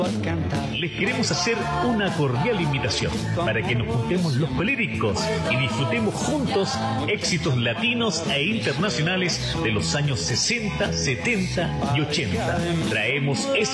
Les queremos hacer una cordial invitación para que nos juntemos los coléricos y disfrutemos juntos éxitos latinos e internacionales de los años 60, 70 y 80. Traemos